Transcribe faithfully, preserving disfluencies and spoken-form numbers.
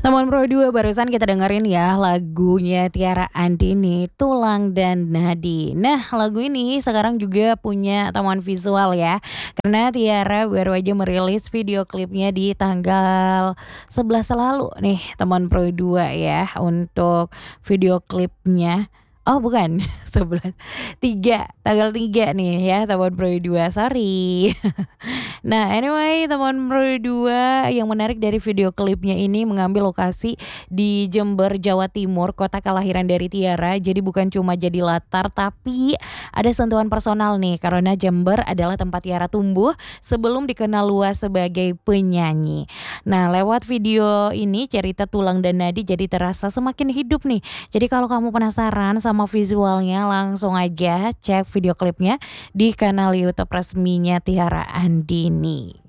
Teman Pro dua barusan kita dengerin ya lagunya Tiara Andini, Tulang dan Nadi. Nah, lagu ini sekarang juga punya temuan visual ya. Karena Tiara baru aja merilis video klipnya di tanggal sebelas lalu nih teman Pro dua ya untuk video klipnya. Oh bukan, sebelas tiga tanggal tiga nih ya teman Pro dua, sorry. Nah, anyway, teman Pro dua yang menarik dari video klipnya ini mengambil lokasi di Jember, Jawa Timur, kota kelahiran dari Tiara. Jadi bukan cuma jadi latar, tapi ada sentuhan personal nih, karena Jember adalah tempat Tiara tumbuh sebelum dikenal luas sebagai penyanyi. Nah, lewat video ini cerita Tulang dan Nadi jadi terasa semakin hidup nih. Jadi kalau kamu penasaran sama visualnya, langsung aja cek video klipnya di kanal YouTube resminya Tiara Andini.